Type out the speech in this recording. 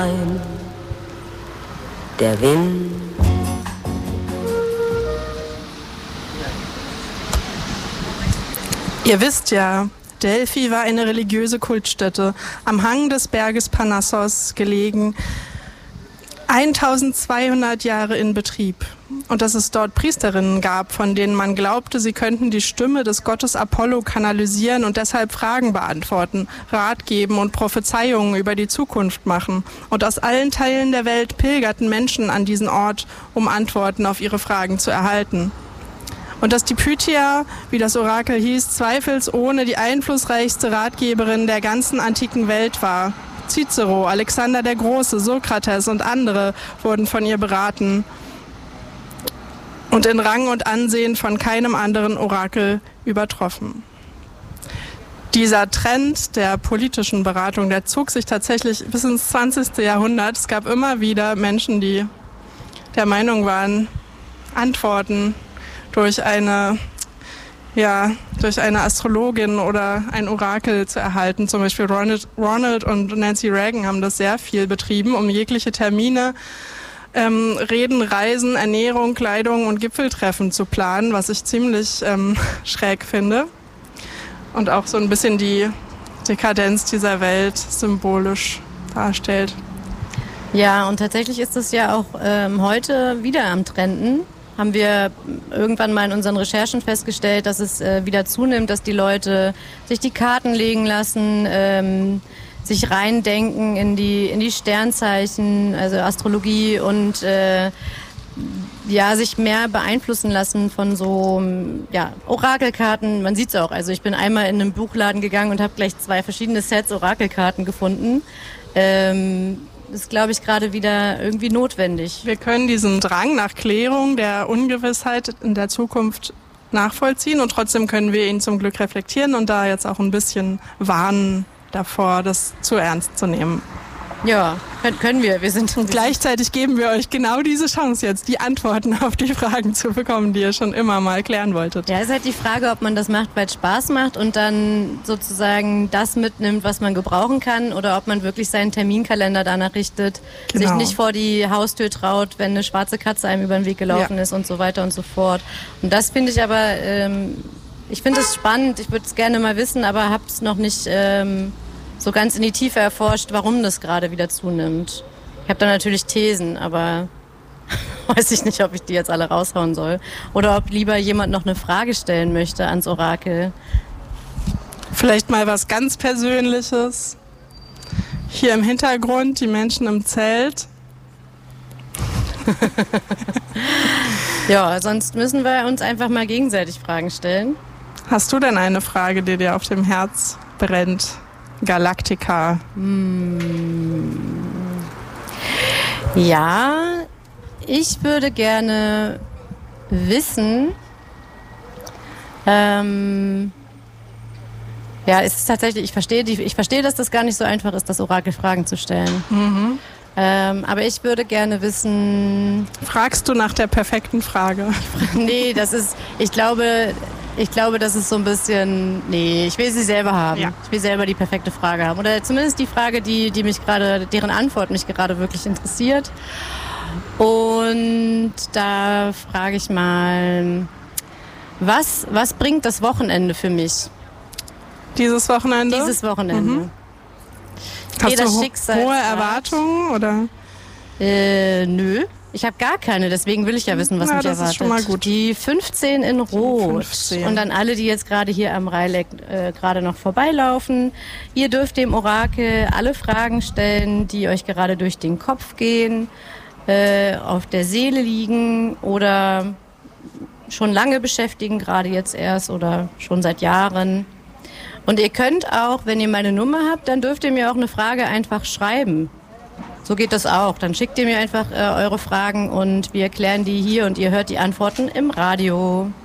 Der Wind. Ihr wisst ja, Delphi war eine religiöse Kultstätte, am Hang des Berges Parnassos gelegen, 1200 Jahre in Betrieb. Und dass es dort Priesterinnen gab, von denen man glaubte, sie könnten die Stimme des Gottes Apollo kanalisieren und deshalb Fragen beantworten, Rat geben und Prophezeiungen über die Zukunft machen. Und aus allen Teilen der Welt pilgerten Menschen an diesen Ort, um Antworten auf ihre Fragen zu erhalten. Und dass die Pythia, wie das Orakel hieß, zweifelsohne die einflussreichste Ratgeberin der ganzen antiken Welt war. Cicero, Alexander der Große, Sokrates und andere wurden von ihr beraten und in Rang und Ansehen von keinem anderen Orakel übertroffen. Dieser Trend der politischen Beratung, der zog sich tatsächlich bis ins 20. Jahrhundert. Es gab immer wieder Menschen, die der Meinung waren, Antworten durch eine Astrologin oder ein Orakel zu erhalten. Zum Beispiel Ronald und Nancy Reagan haben das sehr viel betrieben, um jegliche Termine, Reden, Reisen, Ernährung, Kleidung und Gipfeltreffen zu planen, was ich ziemlich schräg finde. Und auch so ein bisschen die Dekadenz dieser Welt symbolisch darstellt. Ja, und tatsächlich ist das ja auch heute wieder am Trenden. Haben wir irgendwann mal in unseren Recherchen festgestellt, dass es wieder zunimmt, dass die Leute sich die Karten legen lassen, sich reindenken in die Sternzeichen, also Astrologie und sich mehr beeinflussen lassen von so Orakelkarten. Man sieht es auch. Also ich bin einmal in einen Buchladen gegangen und habe gleich 2 verschiedene Sets Orakelkarten gefunden. Ist, glaube ich, gerade wieder irgendwie notwendig. Wir können diesen Drang nach Klärung der Ungewissheit in der Zukunft nachvollziehen und trotzdem können wir ihn zum Glück reflektieren und da jetzt auch ein bisschen warnen davor, das zu ernst zu nehmen. Ja, können wir. Und gleichzeitig geben wir euch genau diese Chance jetzt, die Antworten auf die Fragen zu bekommen, die ihr schon immer mal klären wolltet. Ja, ist halt die Frage, ob man das macht, weil es Spaß macht und dann sozusagen das mitnimmt, was man gebrauchen kann, oder ob man wirklich seinen Terminkalender danach richtet, sich nicht vor die Haustür traut, wenn eine schwarze Katze einem über den Weg gelaufen ist und so weiter und so fort. Und das finde ich aber, ich finde es spannend, ich würde es gerne mal wissen, aber habe es noch nicht so ganz in die Tiefe erforscht, warum das gerade wieder zunimmt. Ich habe da natürlich Thesen, aber weiß ich nicht, ob ich die jetzt alle raushauen soll. Oder ob lieber jemand noch eine Frage stellen möchte ans Orakel. Vielleicht mal was ganz Persönliches. Hier im Hintergrund, die Menschen im Zelt. Ja, sonst müssen wir uns einfach mal gegenseitig Fragen stellen. Hast du denn eine Frage, die dir auf dem Herz brennt? Galactica. Ja, ich würde gerne wissen, es ist tatsächlich, ich verstehe, dass das gar nicht so einfach ist, das Orakel Fragen zu stellen. Mhm. Aber ich würde gerne wissen... Fragst du nach der perfekten Frage? Nee, ich glaube, das ist so ein bisschen, ich will sie selber haben. Ja. Ich will selber die perfekte Frage haben. Oder zumindest die Frage, deren Antwort mich gerade wirklich interessiert. Und da frage ich mal, was bringt das Wochenende für mich? Dieses Wochenende? Dieses Wochenende. Mhm. Hast du hohe Erwartungen, oder? Nö. Ich habe gar keine, deswegen will ich ja wissen, was mich erwartet. Das ist schon mal gut. Die 15 in Rot. 15. Und an alle, die jetzt gerade hier am Rheileck gerade noch vorbeilaufen. Ihr dürft dem Orakel alle Fragen stellen, die euch gerade durch den Kopf gehen, auf der Seele liegen oder schon lange beschäftigen, gerade jetzt erst oder schon seit Jahren. Und ihr könnt auch, wenn ihr meine Nummer habt, dann dürft ihr mir auch eine Frage einfach schreiben. So geht das auch. Dann schickt ihr mir einfach eure Fragen und wir klären die hier und ihr hört die Antworten im Radio.